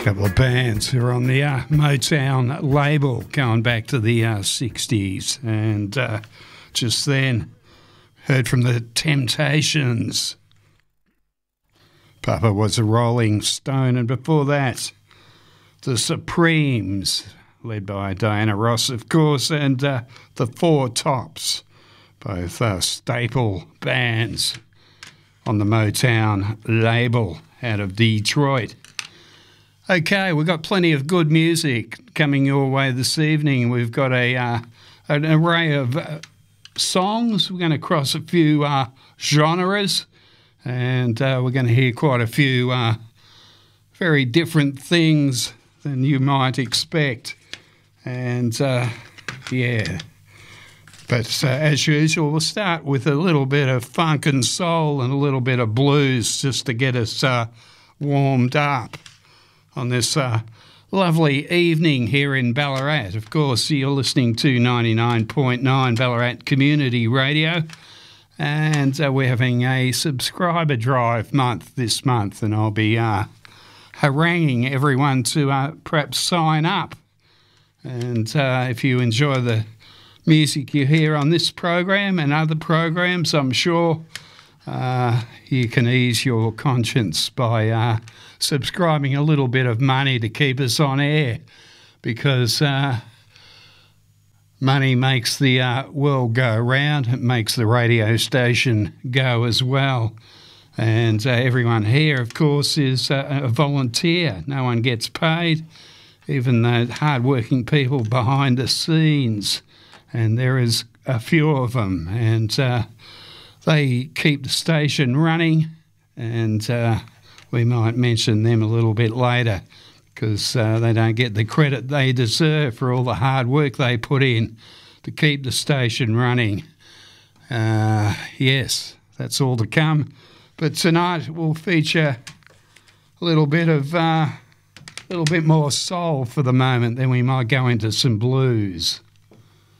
Couple of bands who are on the Motown label going back to the 60s. And just then, heard from the Temptations. Papa Was a Rolling Stone. And before that, the Supremes, led by Diana Ross, of course, and the Four Tops, both staple bands on the Motown label out of Detroit. Okay, we've got plenty of good music coming your way this evening. We've got an array of songs. We're going to cross a few genres, and we're going to hear quite a few very different things than you might expect. And, yeah. But as usual, we'll start with a little bit of funk and soul and a little bit of blues just to get us warmed up on this lovely evening here in Ballarat. Of course, you're listening to 99.9 Ballarat Community Radio, and we're having a subscriber drive month this month, and I'll be haranguing everyone to perhaps sign up. And if you enjoy the music you hear on this program and other programs, I'm sure you can ease your conscience by subscribing a little bit of money to keep us on air, because money makes the world go round. It makes the radio station go as well. And everyone here, of course, is a volunteer. No one gets paid, even the hard-working people behind the scenes. And there is a few of them. And they keep the station running, and we might mention them a little bit later, because they don't get the credit they deserve for all the hard work they put in to keep the station running. Yes, that's all to come. But tonight we'll feature a little bit more soul for the moment, then we might go into some blues.